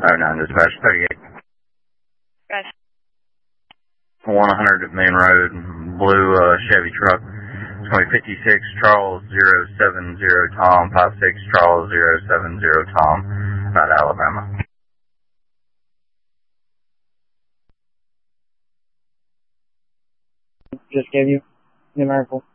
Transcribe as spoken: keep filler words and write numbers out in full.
Oh, nine, dispatch thirty-eight. Right. one hundred Main Road, blue uh, Chevy truck. It's going to be fifty-six Charles zero seven zero Tom, fifty-six Charles zero seven zero Tom, about Alabama. Just gave you numerical.